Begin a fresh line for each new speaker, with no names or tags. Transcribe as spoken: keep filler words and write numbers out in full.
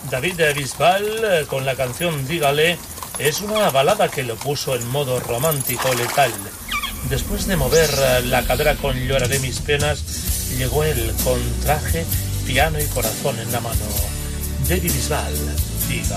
David Bisbal, con la canción Dígale, es una balada que lo puso en modo romántico letal. Después de mover la cadera con Lloraré mis penas, llegó él con traje, piano y corazón en la mano. David Bisbal, Dígale.